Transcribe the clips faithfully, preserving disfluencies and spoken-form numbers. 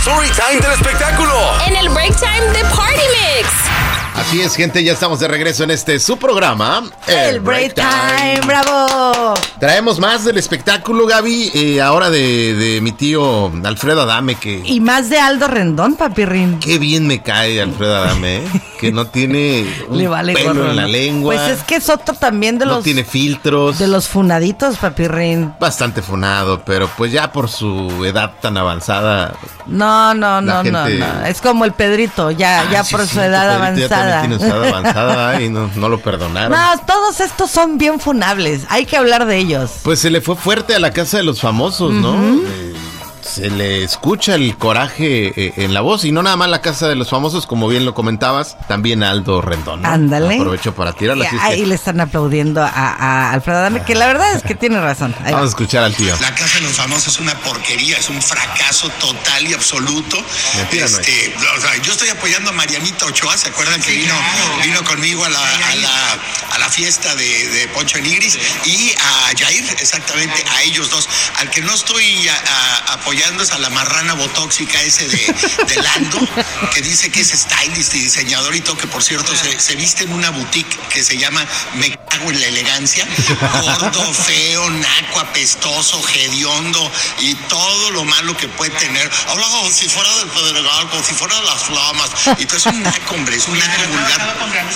Story Time del espectáculo. En el Break Time de Party Mix. Así es, gente, ya estamos de regreso en este su programa, El, el Break Time. Time. ¡Bravo! Traemos más del espectáculo, Gaby, eh, ahora de, de mi tío Alfredo Adame, que... Y más de Aldo Rendón, papirrín. Qué bien me cae Alfredo Adame, ¿eh? Que no tiene un Le vale pelo gorro, en la ¿no? lengua. Pues es que es otro también de no los... No tiene filtros. De los funaditos, papirrín. Bastante funado, pero pues ya por su edad tan avanzada... No, no, no, gente... no, no. Es como el Pedrito, ya, ah, ya sí, por sí, su edad Pedrito avanzada. Ya tiene su edad avanzada y no, no lo perdonaron. No, todos estos son bien funables. Hay que hablar de ellos. Pues se le fue fuerte a la casa de los famosos, ¿no? Uh-huh. Eh, se le escucha el coraje eh, en la voz, y no nada más la casa de los famosos, como bien lo comentabas, también a Aldo Rendón, ¿no? Ándale. Aprovecho para tirarla. Y ahí que... le están aplaudiendo a, a Alfredo Adame, que la verdad es que tiene razón. Ahí Vamos va. a escuchar al tío. La casa de los famosos es una porquería, es un fracaso total y absoluto. Mentira, este, no o sea, yo estoy apoyando a Marianita Ochoa, ¿se acuerdan que vino, vino conmigo a la, a la, a la fiesta de, de Poncho de Nigris? Y a Jair, exactamente, a ellos dos. Al que no estoy a, a, apoyando es a la marrana botóxica ese de, de Lando, que dice que es stylist y diseñador y todo, que por cierto se, se viste en una boutique que se llama Me Cago en la Elegancia. Gordo, feo, naco, apestoso, hediondo y todo lo malo que puede tener. Habla como si fuera del Pedregal, como si fuera de las Flamas. Y tú es un naco, hombre, es un naco vulgar.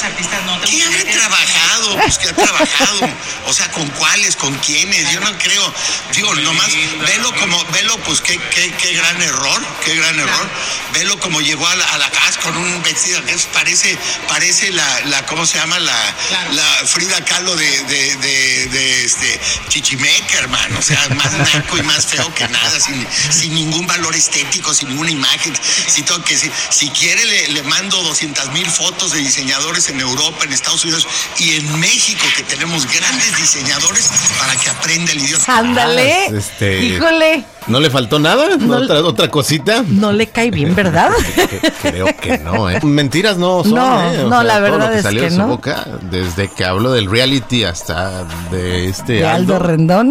¿Qué ha trabajado? Pues que ha trabajado. O sea, ¿con cuáles? ¿Con quiénes? Yo no creo. Digo, nomás, velo como, velo, pues qué, qué, qué gran error, qué gran error. Velo como llegó a la, a la casa con un vestido que es, parece, parece la, la, ¿cómo se llama? La, la Frida Kahlo de, de, de, de este Chichimeca, hermano. O sea, más naco y más feo que nada, sin, sin ningún valor estético, sin ninguna imagen. Si, tengo que, si, si quiere, le, le mando doscientas mil fotos de diseñadores en Europa, en Estados Unidos y en México, que tenemos grandes diseñadores, para que aprenda el idioma. Ándale. Ah, este, Híjole. ¿No le faltó nada? No, ¿Otra, ¿Otra cosita? No le cae bien, ¿verdad? Creo que no, ¿eh? Mentiras no son, no, ¿eh? O no, sea, la verdad todo lo que es salió que de su no. boca, desde que habló del reality hasta de este de Aldo, Aldo Rendón.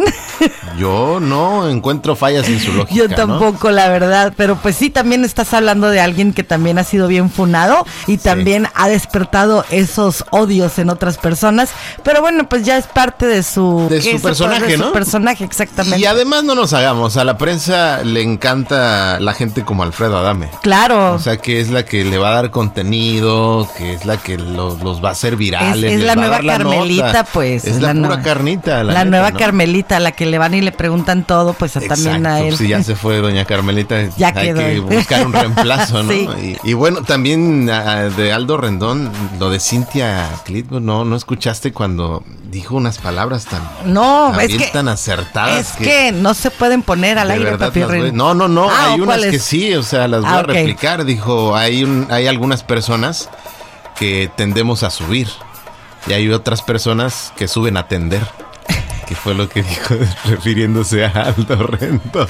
Yo no encuentro fallas en su lógica. Yo tampoco, ¿no? La verdad. Pero pues sí, también estás hablando de alguien que también ha sido bien funado y también sí. ha despertado esos odios en otras personas. Pero bueno, pues ya es parte de su... De su personaje, de ¿no? su personaje, exactamente. Y además no nos hagamos, a la prensa le encanta la gente como Alfredo Adame. Claro. O sea, que es la que le va a dar contenido, que es la que los, los va a hacer virales. Es, es la nueva Carmelita, la pues. Es, es la, la pura carnita. La, la neta, nueva ¿no? Carmelita, a la que le van y le preguntan todo, pues Exacto, también a él. Si ya se fue doña Carmelita, ya hay quedó. que buscar un reemplazo, ¿no? Sí. Y, y bueno, también uh, de Aldo Rendón, lo de Cintia Clitbo, ¿no? ¿No escuchaste cuando dijo unas palabras tan, no, tan, es que, tan acertadas? Es que, que no se pueden poner al aire, papirrín. No, no, no, ah, hay unas que sí, o sea, las voy ah, a okay. replicar. Dijo, hay, un, hay algunas personas que tendemos a subir y hay otras personas que suben a tender. Que fue lo que dijo refiriéndose a Aldo Rendón.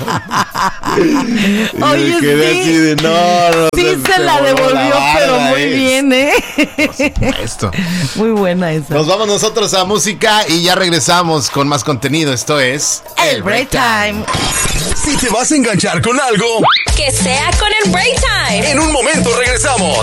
Y Oye, me quedé sí, así de no, no sí se, se la devolvió, la pero muy es. bien, ¿eh? Por supuesto. Muy buena esa. Nos vamos nosotros a música y ya regresamos con más contenido. Esto es El Break Time. Si te vas a enganchar con algo, que sea con el Break Time. En un momento regresamos.